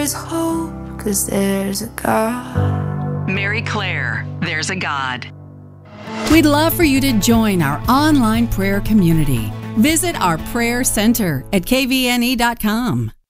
There's hope, 'cause there's a God. Mary Claire, There's a God. We'd love for you to join our online prayer community. Visit our prayer center at kvne.com.